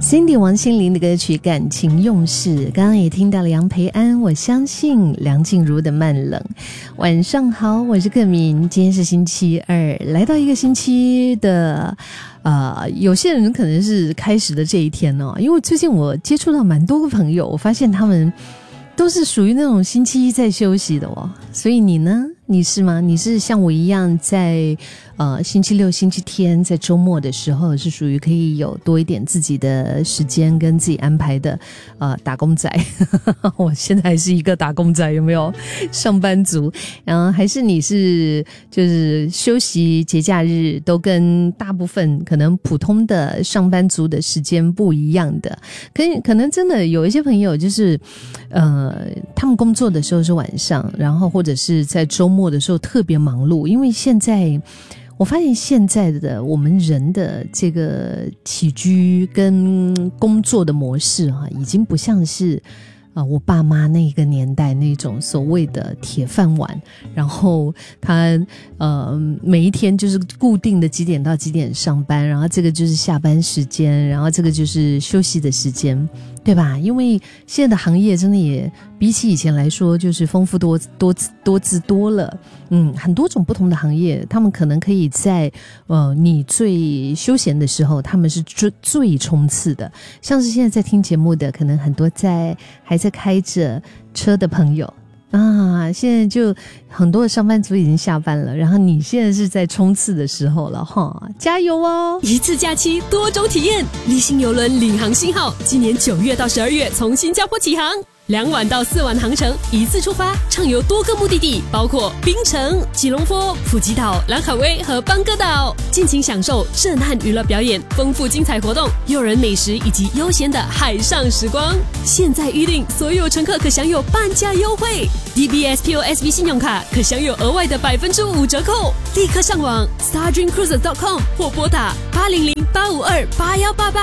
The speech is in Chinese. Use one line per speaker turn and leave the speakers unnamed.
Cindy 王心凌的歌曲《感情用事》，刚刚也听到了杨培安我相信，梁静茹的慢冷。晚上好，我是克明，今天是星期二，来到一个星期的有些人可能是开始的这一天哦，因为最近我接触到蛮多个朋友，我发现他们都是属于那种星期一在休息的哦。所以你呢？你是吗？你是像我一样在星期六、星期天在周末的时候是属于可以有多一点自己的时间跟自己安排的打工仔我现在还是一个打工仔，有没有？上班族。然后还是你是就是休息节假日都跟大部分可能普通的上班族的时间不一样的。可能真的有一些朋友就是他们工作的时候是晚上，然后或者是在周末的时候特别忙碌，因为现在我发现现在的我们人的这个起居跟工作的模式已经不像是我爸妈那个年代那种所谓的铁饭碗，然后他每一天就是固定的几点到几点上班，然后这个就是下班时间，然后这个就是休息的时间，对吧？因为现在的行业真的也比起以前来说就是丰富多姿多了。很多种不同的行业，他们可能可以在你最休闲的时候他们是最冲刺的。像是现在在听节目的可能很多还在开着车的朋友现在就很多的上班族已经下班了，然后你现在是在冲刺的时候了哈，加油哦！
一次假期多种体验，立新邮轮领航信号今年9月到12月从新加坡起航，2晚到4晚航程，一次出发，畅游多个目的地，包括槟城、吉隆坡、普吉岛、兰卡威和邦哥岛，尽情享受震撼娱乐表演、丰富精彩活动、诱人美食以及悠闲的海上时光。现在预订，所有乘客可享有半价优惠 ，DBS POSB 信用卡可享有额外的5%折扣。立刻上网 stardreamcruises.com 或拨打800-852-8188。